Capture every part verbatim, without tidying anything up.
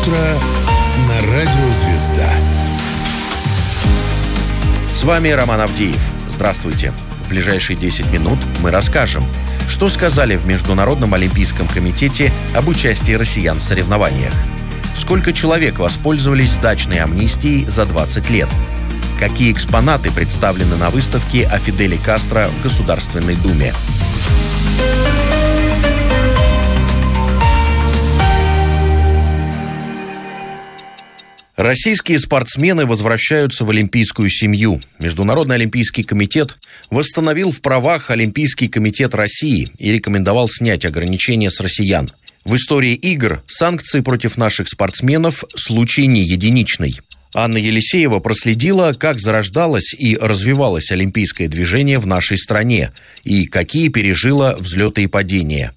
Утро на радио «Звезда». С вами Роман Авдеев. Здравствуйте. В ближайшие десять минут мы расскажем, что сказали в Международном олимпийском комитете об участии россиян в соревнованиях. Сколько человек воспользовались дачной амнистией за двадцать лет? Какие экспонаты представлены на выставке о Фиделе Кастро в Государственной Думе? Российские спортсмены возвращаются в олимпийскую семью. Международный олимпийский комитет восстановил в правах Олимпийский комитет России и рекомендовал снять ограничения с россиян. В истории игр санкции против наших спортсменов случай не единичный. Анна Елисеева проследила, как зарождалось и развивалось олимпийское движение в нашей стране и какие пережило взлеты и падения.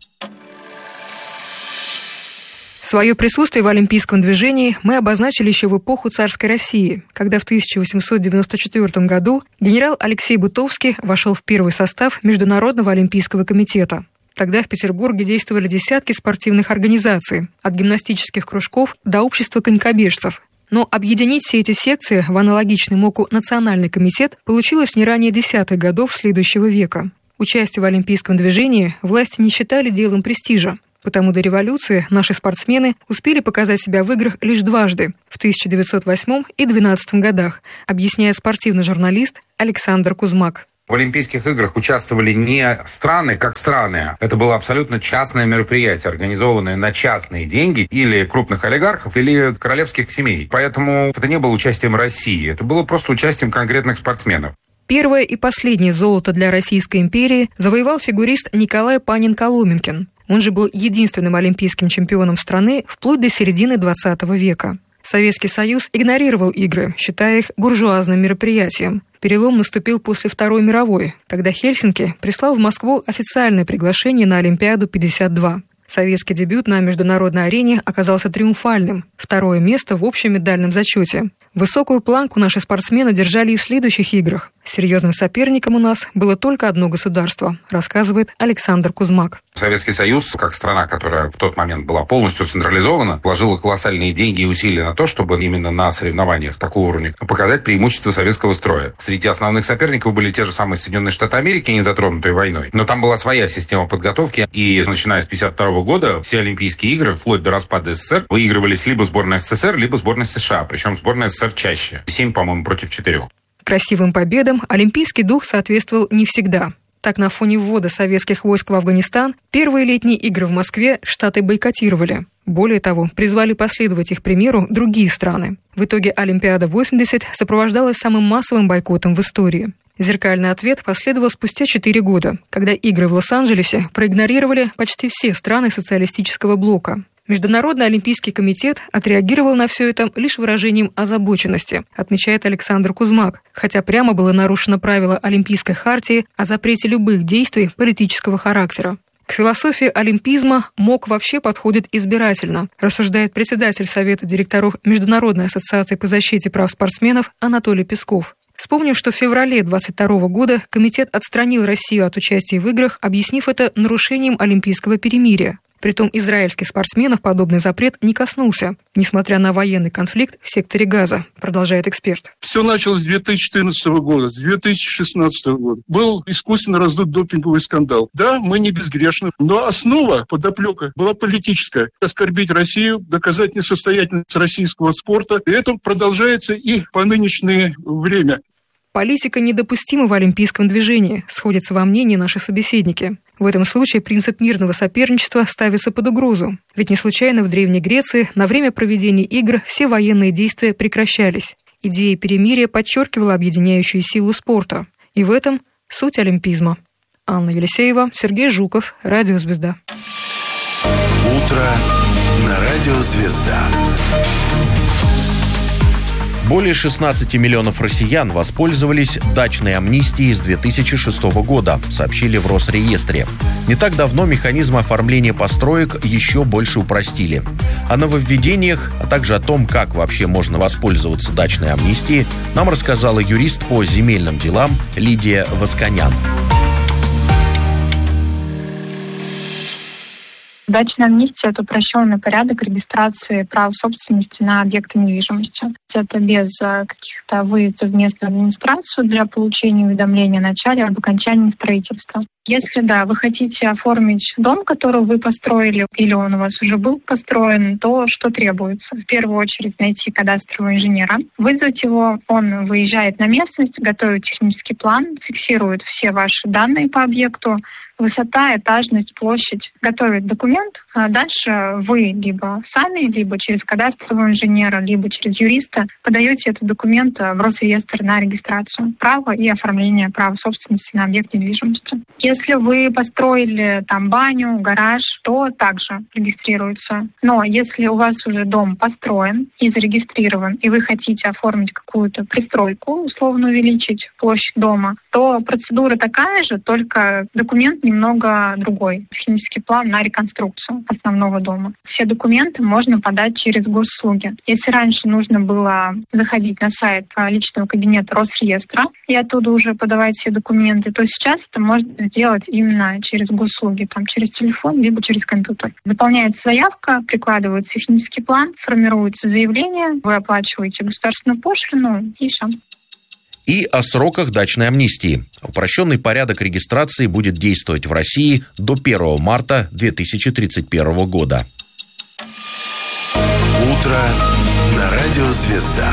Свое присутствие в олимпийском движении мы обозначили еще в эпоху царской России, когда в тысяча восемьсот девяносто четвёртом году генерал Алексей Бутовский вошел в первый состав Международного олимпийского комитета. Тогда в Петербурге действовали десятки спортивных организаций, от гимнастических кружков до общества конькобежцев. Но объединить все эти секции в аналогичный МОКу Национальный комитет получилось не ранее десятых годов следующего века. Участие в олимпийском движении власти не считали делом престижа. Потому до революции наши спортсмены успели показать себя в играх лишь дважды, в тысяча девятьсот восьмом и две тысячи двенадцатом годах, объясняет спортивный журналист Александр Кузмак. В Олимпийских играх участвовали не страны как страны. Это было абсолютно частное мероприятие, организованное на частные деньги или крупных олигархов, или королевских семей. Поэтому это не было участием России, это было просто участием конкретных спортсменов. Первое и последнее золото для Российской империи завоевал фигурист Николай Панин-Коломенкин. Он же был единственным олимпийским чемпионом страны вплоть до середины двадцатого века. Советский Союз игнорировал игры, считая их буржуазным мероприятием. Перелом наступил после Второй мировой, когда Хельсинки прислал в Москву официальное приглашение на Олимпиаду пятьдесят два. Советский дебют на международной арене оказался триумфальным. Второе место в общем медальном зачете. Высокую планку наши спортсмены держали и в следующих играх. Серьезным соперником у нас было только одно государство, рассказывает Александр Кузмак. Советский Союз, как страна, которая в тот момент была полностью централизована, вложила колоссальные деньги и усилия на то, чтобы именно на соревнованиях такого уровня показать преимущество советского строя. Среди основных соперников были те же самые Соединенные Штаты Америки, не затронутые войной. Но там была своя система подготовки, и начиная с пятьдесят второго года все Олимпийские игры, вплоть до распада СССР, выигрывались либо сборная СССР, либо сборная США. Причем сборная СССР чаще. Семь, по-моему, против четырех. Красивым победам олимпийский дух соответствовал не всегда. Так, на фоне ввода советских войск в Афганистан, первые летние игры в Москве Штаты бойкотировали. Более того, призвали последовать их примеру другие страны. В итоге Олимпиада восемьдесят сопровождалась самым массовым бойкотом в истории. Зеркальный ответ последовал спустя четыре года, когда игры в Лос-Анджелесе проигнорировали почти все страны социалистического блока. Международный олимпийский комитет отреагировал на все это лишь выражением озабоченности, отмечает Александр Кузмак, хотя прямо было нарушено правило Олимпийской хартии о запрете любых действий политического характера. К философии олимпизма МОК вообще подходит избирательно, рассуждает председатель Совета директоров Международной ассоциации по защите прав спортсменов Анатолий Песков. Вспомним, что в феврале двадцать второго года комитет отстранил Россию от участия в играх, объяснив это нарушением олимпийского перемирия. Притом израильских спортсменов подобный запрет не коснулся, несмотря на военный конфликт в секторе Газа, продолжает эксперт. Все началось с две тысячи четырнадцатого года, с две тысячи шестнадцатого года. Был искусственно раздут допинговый скандал. Да, мы не безгрешны, но основа, подоплека была политическая. Оскорбить Россию, доказать несостоятельность российского спорта. И это продолжается и по нынешнее время. Политика недопустима в олимпийском движении, сходятся во мнении наши собеседники. В этом случае принцип мирного соперничества ставится под угрозу. Ведь не случайно в Древней Греции на время проведения игр все военные действия прекращались. Идея перемирия подчеркивала объединяющую силу спорта. И в этом суть олимпизма. Анна Елисеева, Сергей Жуков, Радио «Звезда». Утро на Радио «Звезда». Более шестнадцати миллионов россиян воспользовались дачной амнистией с две тысячи шестого года, сообщили в Росреестре. Не так давно механизм оформления построек еще больше упростили. О нововведениях, а также о том, как вообще можно воспользоваться дачной амнистией, нам рассказала юрист по земельным делам Лидия Восканян. Дачная амнистия – это упрощенный порядок регистрации прав собственности на объекты недвижимости. Это без каких-то выездов в местную администрацию для получения уведомления о начале об окончании строительства. Если, да, вы хотите оформить дом, который вы построили, или он у вас уже был построен, то что требуется? В первую очередь найти кадастрового инженера, вызвать его, он выезжает на местность, готовит технический план, фиксирует все ваши данные по объекту, высота, этажность, площадь, готовит документ. А дальше вы либо сами, либо через кадастрового инженера, либо через юриста подаете этот документ в Росреестр на регистрацию права и оформление права собственности на объект недвижимости. Если вы построили там баню, гараж, то также регистрируется. Но если у вас уже дом построен и зарегистрирован, и вы хотите оформить какую-то пристройку, условно увеличить площадь дома, то процедура такая же, только документ немного другой. Технический план на реконструкцию основного дома. Все документы можно подать через госуслуги. Если раньше нужно было заходить на сайт личного кабинета Росреестра и оттуда уже подавать все документы, то сейчас это можно сделать именно через госуслуги, там, через телефон, либо через компьютер. Заполняется заявка, прикладывается технический план, формируется заявление, вы оплачиваете государственную пошлину и все. И о сроках дачной амнистии. Упрощенный порядок регистрации будет действовать в России до первого марта две тысячи тридцать первого года. Утро на радио «Звезда».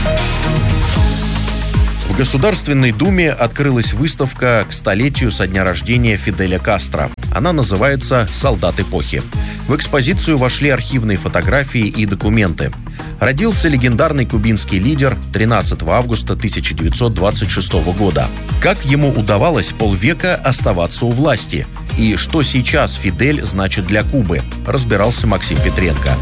В Государственной Думе открылась выставка к столетию со дня рождения Фиделя Кастро. Она называется «Солдат эпохи». В экспозицию вошли архивные фотографии и документы. Родился легендарный кубинский лидер тринадцатого августа тысяча девятьсот двадцать шестого года. Как ему удавалось полвека оставаться у власти? И что сейчас Фидель значит для Кубы? Разбирался Максим Петренко.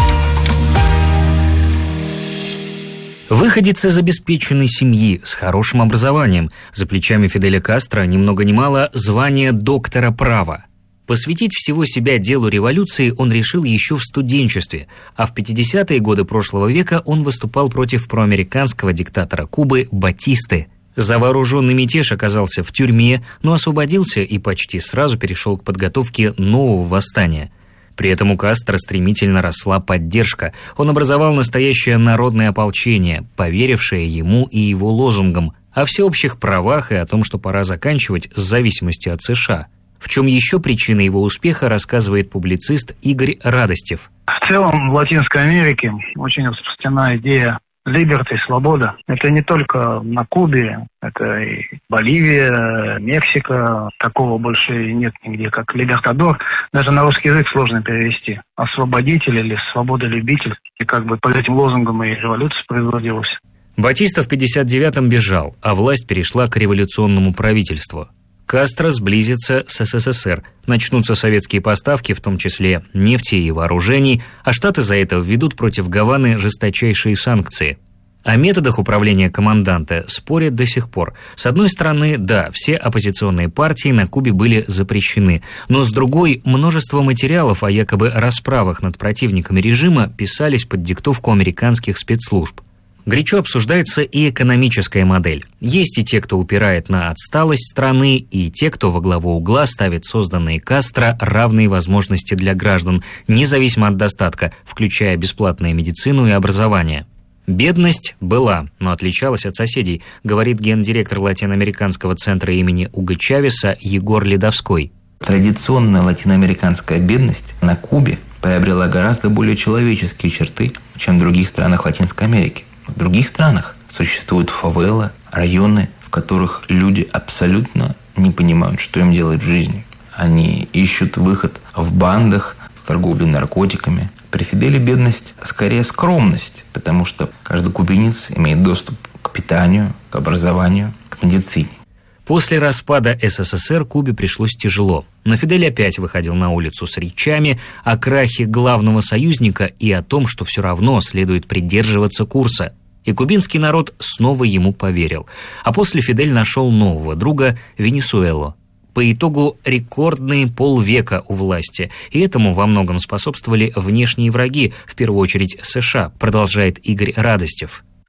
Выходец из обеспеченной семьи с хорошим образованием. За плечами Фиделя Кастро ни много ни мало звание доктора права. Посвятить всего себя делу революции он решил еще в студенчестве, а в пятидесятые годы прошлого века он выступал против проамериканского диктатора Кубы Батисты. За вооруженный мятеж оказался в тюрьме, но освободился и почти сразу перешел к подготовке нового восстания. При этом у Кастро стремительно росла поддержка. Он образовал настоящее народное ополчение, поверившее ему и его лозунгам о всеобщих правах и о том, что пора заканчивать с зависимостью от США. В чем еще причина его успеха, рассказывает публицист Игорь Радостев. В целом в Латинской Америке очень распространена идея либерти, свобода. Это не только на Кубе, это и Боливия, Мексика. Такого больше нет нигде, как либертадор. Даже на русский язык сложно перевести. Освободитель или свободолюбитель. И как бы под этим лозунгом и революция производилась. Батиста в пятьдесят девятом бежал, а власть перешла к революционному правительству. Кастро сблизится с СССР. Начнутся советские поставки, в том числе нефти и вооружений, а Штаты за это введут против Гаваны жесточайшие санкции. О методах управления команданта спорят до сих пор. С одной стороны, да, все оппозиционные партии на Кубе были запрещены, но с другой, множество материалов о якобы расправах над противниками режима писались под диктовку американских спецслужб. Горячо обсуждается и экономическая модель. Есть и те, кто упирает на отсталость страны, и те, кто во главу угла ставит созданные Кастро равные возможности для граждан, независимо от достатка, включая бесплатную медицину и образование. Бедность была, но отличалась от соседей, говорит гендиректор латиноамериканского центра имени Уго Чавеса Егор Ледовской. Традиционная латиноамериканская бедность на Кубе приобрела гораздо более человеческие черты, чем в других странах Латинской Америки. В других странах существуют фавелы, районы, в которых люди абсолютно не понимают, что им делать в жизни. Они ищут выход в бандах, в торговле наркотиками. При Фиделе бедность скорее скромность, потому что каждый кубинец имеет доступ к питанию, к образованию, к медицине. После распада СССР Кубе пришлось тяжело. Но Фидель опять выходил на улицу с речами о крахе главного союзника и о том, что все равно следует придерживаться курса. И кубинский народ снова ему поверил. А после Фидель нашел нового друга – Венесуэлу. По итогу рекордные полвека у власти. И этому во многом способствовали внешние враги, в первую очередь США, продолжает Игорь Радостев.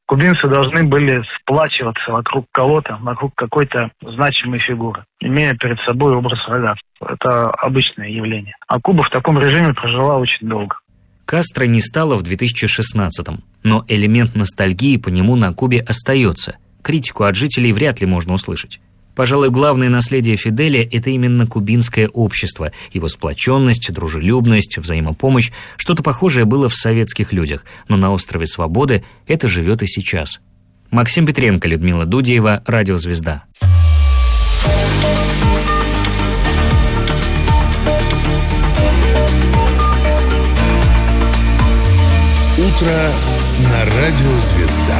Кубинцы должны были сплачиваться вокруг кого-то, вокруг какой-то значимой фигуры, имея перед собой образ врага. Это обычное явление. А Куба в таком режиме прожила очень долго. Кастро не стало в две тысячи шестнадцатом, но элемент ностальгии по нему на Кубе остается. Критику от жителей вряд ли можно услышать. Пожалуй, главное наследие Фиделя – это именно кубинское общество, его сплоченность, дружелюбность, взаимопомощь. Что-то похожее было в советских людях, но на острове Свободы это живет и сейчас. Максим Петренко, Людмила Дудеева, Радио «Звезда». Утро на Радио «Звезда».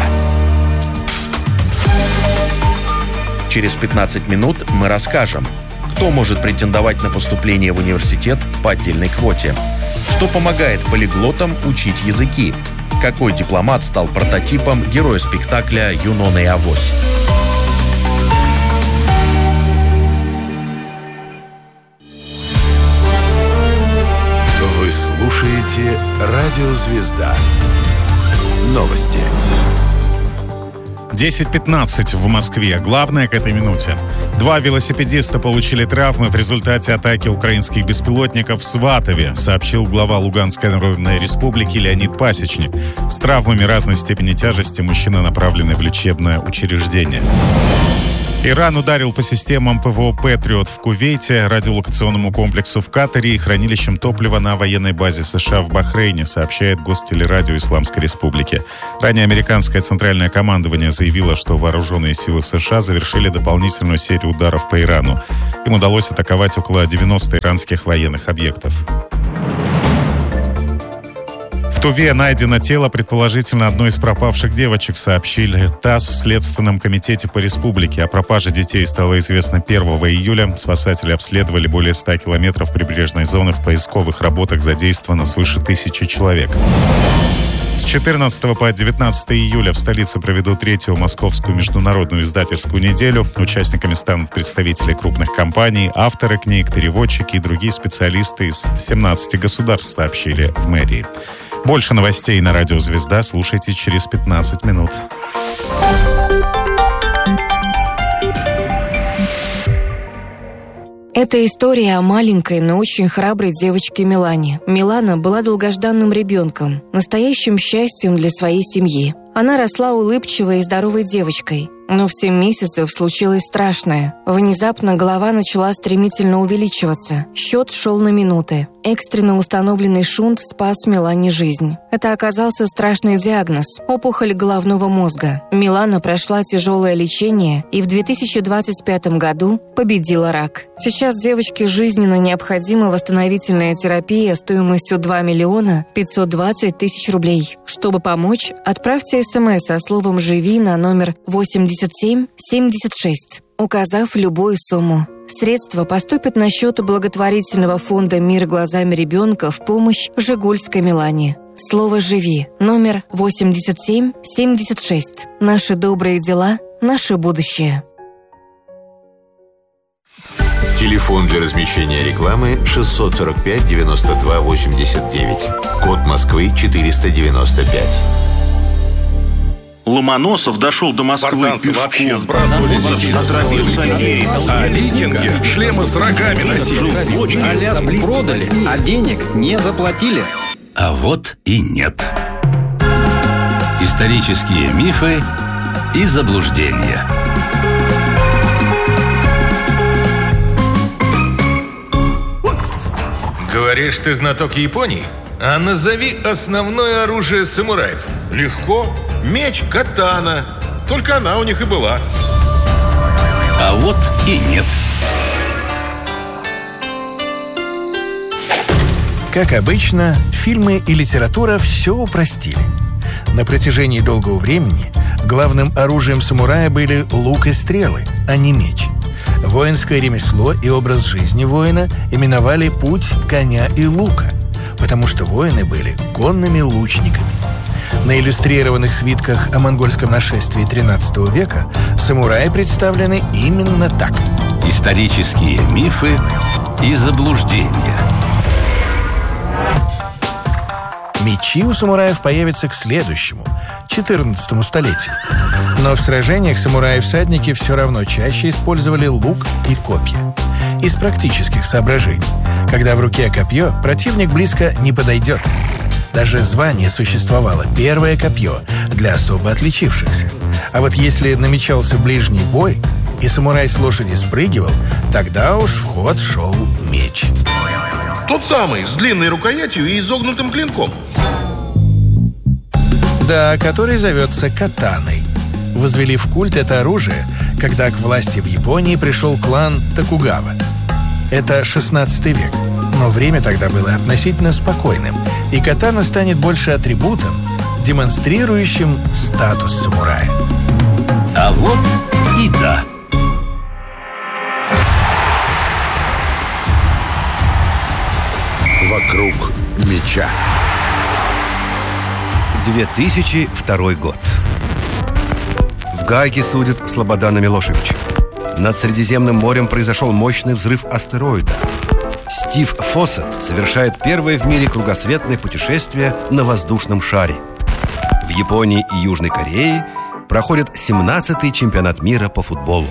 Через пятнадцать минут мы расскажем, кто может претендовать на поступление в университет по отдельной квоте, что помогает полиглотам учить языки, какой дипломат стал прототипом героя спектакля «Юнона и Авось». Вы слушаете Радио «Звезда». Новости. десять пятнадцать в Москве. Главное к этой минуте. Два велосипедиста получили травмы в результате атаки украинских беспилотников в Сватове, сообщил глава Луганской Народной Республики Леонид Пасечник. С травмами разной степени тяжести мужчины направлены в лечебное учреждение. Иран ударил по системам ПВО «Патриот» в Кувейте, радиолокационному комплексу в Катаре и хранилищем топлива на военной базе США в Бахрейне, сообщает Гостелерадио Исламской Республики. Ранее американское центральное командование заявило, что вооруженные силы США завершили дополнительную серию ударов по Ирану. Им удалось атаковать около девяноста иранских военных объектов. В Туве найдено тело, предположительно, одной из пропавших девочек, сообщили ТАСС в Следственном комитете по республике. О пропаже детей стало известно первого июля. Спасатели обследовали более ста километров прибрежной зоны. В поисковых работах задействовано свыше тысячи человек. С четырнадцатого по девятнадцатое июля в столице проведут третью Московскую международную издательскую неделю. Участниками станут представители крупных компаний, авторы книг, переводчики и другие специалисты из семнадцати государств, сообщили в мэрии. Больше новостей на Радио «Звезда» слушайте через пятнадцать минут. Это история о маленькой, но очень храброй девочке Милане. Милана была долгожданным ребенком, настоящим счастьем для своей семьи. Она росла улыбчивой и здоровой девочкой. Но в семь месяцев случилось страшное. Внезапно голова начала стремительно увеличиваться. Счет шел на минуты. Экстренно установленный шунт спас Милане жизнь. Это оказался страшный диагноз – опухоль головного мозга. Милана прошла тяжелое лечение и в две тысячи двадцать пятом году победила рак. Сейчас девочке жизненно необходима восстановительная терапия стоимостью два миллиона пятьсот двадцать тысяч рублей. Чтобы помочь, отправьте смс со словом «Живи» на номер восемьдесят семь семьдесят шесть, указав любую сумму. Средства поступят на счет благотворительного фонда «Мир глазами ребенка» в помощь жигульской Милане. Слово «Живи» номер восемьдесят семь семьдесят шесть. Наши добрые дела, наше будущее. Телефон для размещения рекламы шестьсот сорок пять девяносто два восемьдесят девять. Код Москвы четыреста девяносто пять. Ломоносов дошел до Москвы пешком. Вообще сбрасывали детей. А викинги шлемы с рогами носили. Аляску продали, а денег не заплатили. А вот и нет. Исторические мифы и заблуждения. Говоришь, ты знаток Японии? А назови основное оружие самураев. Легко. Меч, катана. Только она у них и была. А вот и нет. Как обычно, фильмы и литература все упростили. На протяжении долгого времени главным оружием самурая были лук и стрелы, а не меч. Воинское ремесло и образ жизни воина именовали путь коня и лука, потому что воины были конными лучниками. На иллюстрированных свитках о монгольском нашествии тринадцатого века самураи представлены именно так. Исторические мифы и заблуждения. Мечи у самураев появятся к следующему, четырнадцатому столетию. Но в сражениях самураи-всадники все равно чаще использовали лук и копья. Из практических соображений. Когда в руке копье, противник близко не подойдет. Даже звание существовало «первое копье» для особо отличившихся. А вот если намечался ближний бой, и самурай с лошади спрыгивал, тогда уж в ход шел меч. Тот самый, с длинной рукоятью и изогнутым клинком. Да, который зовется катаной. Возвели в культ это оружие, когда к власти в Японии пришел клан Токугава. Это шестнадцатый век, но время тогда было относительно спокойным, и катана станет больше атрибутом, демонстрирующим статус самурая. А вот и да. Вокруг меча. две тысячи второй год. В Гааге судят Слободана Милошевича. Над Средиземным морем произошел мощный взрыв астероида. Стив Фоссет совершает первое в мире кругосветное путешествие на воздушном шаре. В Японии и Южной Корее проходит семнадцатый чемпионат мира по футболу.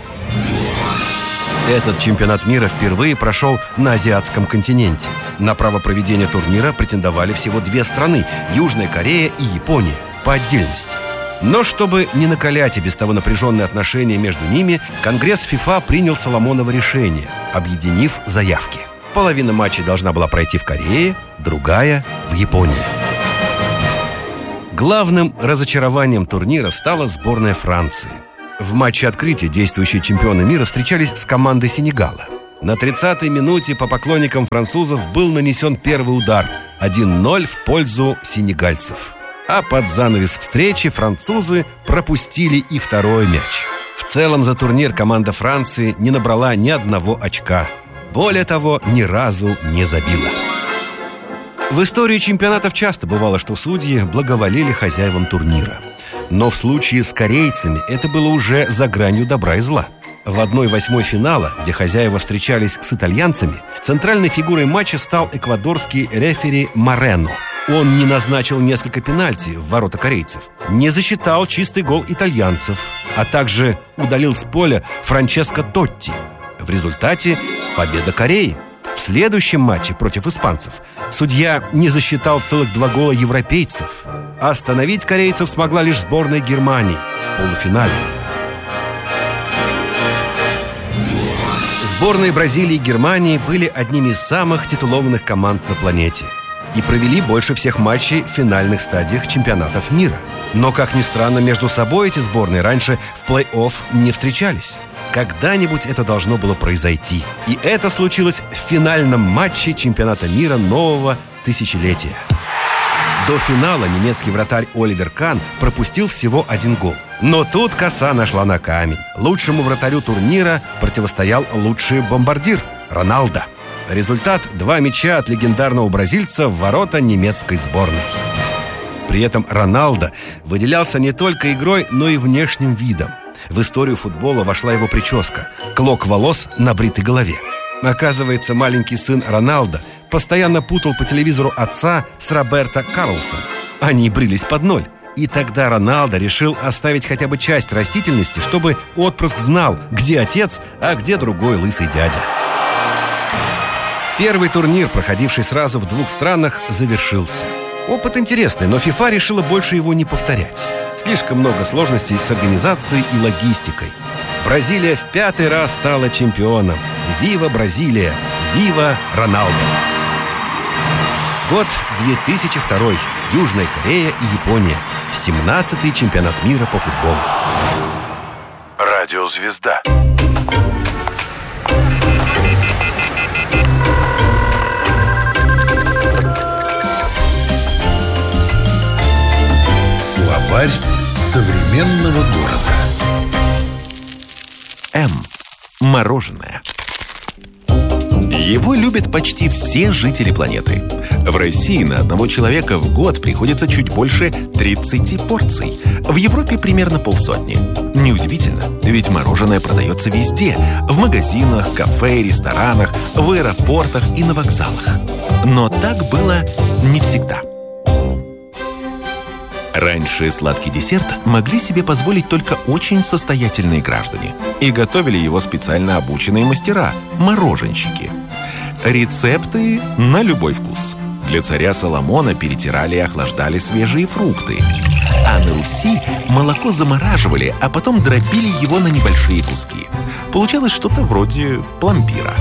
Этот чемпионат мира впервые прошел на азиатском континенте. На право проведения турнира претендовали всего две страны – Южная Корея и Япония, по отдельности. Но чтобы не накалять и без того напряженные отношения между ними, Конгресс ФИФА принял Соломоново решение, объединив заявки. Половина матчей должна была пройти в Корее, другая – в Японии. Главным разочарованием турнира стала сборная Франции. В матче открытия действующие чемпионы мира встречались с командой Сенегала. На тридцатой минуте по поклонникам французов был нанесен первый удар – один ноль в пользу сенегальцев. А под занавес встречи французы пропустили и второй мяч. В целом за турнир команда Франции не набрала ни одного очка. Более того, ни разу не забила. В истории чемпионатов часто бывало, что судьи благоволили хозяевам турнира. Но в случае с корейцами это было уже за гранью добра и зла. В одной восьмой финала, где хозяева встречались с итальянцами, центральной фигурой матча стал эквадорский рефери Морено. Он не назначил несколько пенальти в ворота корейцев, не засчитал чистый гол итальянцев, а также удалил с поля Франческо Тотти. В результате победа Кореи. В следующем матче против испанцев судья не засчитал целых два гола европейцев. Остановить корейцев смогла лишь сборная Германии в полуфинале. Сборные Бразилии и Германии были одними из самых титулованных команд на планете и провели больше всех матчей в финальных стадиях чемпионатов мира. Но, как ни странно, между собой эти сборные раньше в плей-офф не встречались. Когда-нибудь это должно было произойти. И это случилось в финальном матче чемпионата мира нового тысячелетия. До финала немецкий вратарь Оливер Кан пропустил всего один гол. Но тут коса нашла на камень. Лучшему вратарю турнира противостоял лучший бомбардир Роналдо. Результат – два мяча от легендарного бразильца в ворота немецкой сборной. При этом Роналдо выделялся не только игрой, но и внешним видом. В историю футбола вошла его прическа – клок волос на бритой голове. Оказывается, маленький сын Роналдо постоянно путал по телевизору отца с Роберто Карлосом. Они брились под ноль. И тогда Роналдо решил оставить хотя бы часть растительности, чтобы отпрыск знал, где отец, а где другой лысый дядя. Первый турнир, проходивший сразу в двух странах, завершился. Опыт интересный, но ФИФА решила больше его не повторять. Слишком много сложностей с организацией и логистикой. Бразилия в пятый раз стала чемпионом. Вива Бразилия! Вива Роналдо! Год две тысячи второй. Южная Корея и Япония. семнадцатый чемпионат мира по футболу. Радиозвезда. Словарь современного города. М. Мороженое. Его любят почти все жители планеты. В России на одного человека в год приходится чуть больше тридцати порций. В Европе примерно полсотни. Неудивительно, ведь мороженое продается везде. В магазинах, кафе, ресторанах, в аэропортах и на вокзалах. Но так было не всегда. Раньше сладкий десерт могли себе позволить только очень состоятельные граждане. И готовили его специально обученные мастера – мороженщики. Рецепты на любой вкус. Для царя Соломона перетирали и охлаждали свежие фрукты. А на Руси молоко замораживали, а потом дробили его на небольшие куски. Получалось что-то вроде пломбира.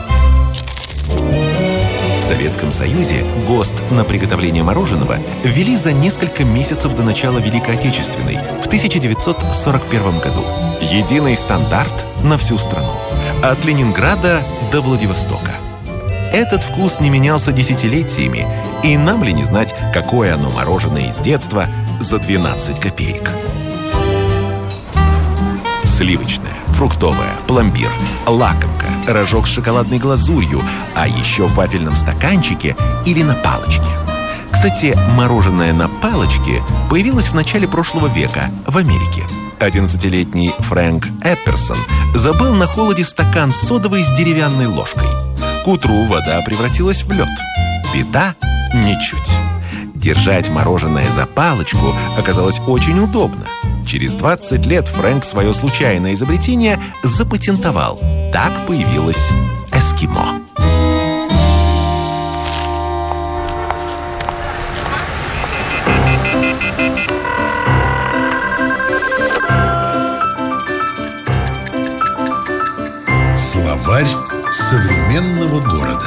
В Советском Союзе ГОСТ на приготовление мороженого ввели за несколько месяцев до начала Великой Отечественной в тысяча девятьсот сорок первом году. Единый стандарт на всю страну. От Ленинграда до Владивостока. Этот вкус не менялся десятилетиями, и нам ли не знать, какое оно мороженое из детства за двенадцать копеек. Сливочное, фруктовое, пломбир, лакомка, рожок с шоколадной глазурью, а еще в вафельном стаканчике или на палочке. Кстати, мороженое на палочке появилось в начале прошлого века в Америке. одиннадцатилетний Фрэнк Эпперсон забыл на холоде стакан содовой с деревянной ложкой. К утру вода превратилась в лед. Беда ничуть. Держать мороженое за палочку оказалось очень удобно. Через двадцать лет Фрэнк свое случайное изобретение запатентовал. Так появилось эскимо. Словарь современного города.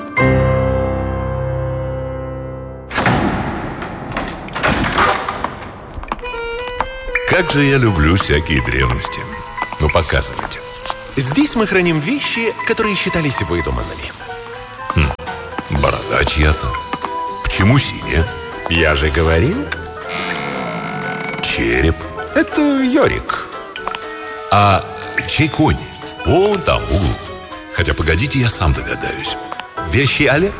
Как же я люблю всякие древности. Ну, показывайте. Здесь мы храним вещи, которые считались выдуманными. Хм, борода чья-то. Почему синяя? Я же говорил. Череп. Это Йорик. А чей конь? Вон там, в углу. Хотя, погодите, я сам догадаюсь. Вещи Олег?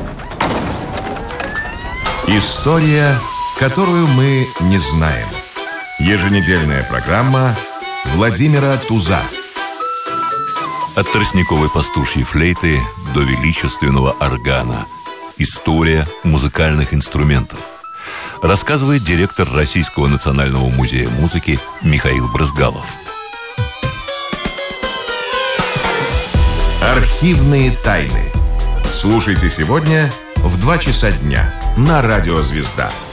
История, которую мы не знаем. Еженедельная программа Владимира Туза. От тростниковой пастушьей флейты до величественного органа. История музыкальных инструментов. Рассказывает директор Российского национального музея музыки Михаил Брызгалов. Архивные тайны. Слушайте сегодня в два часа дня на Радио Звезда.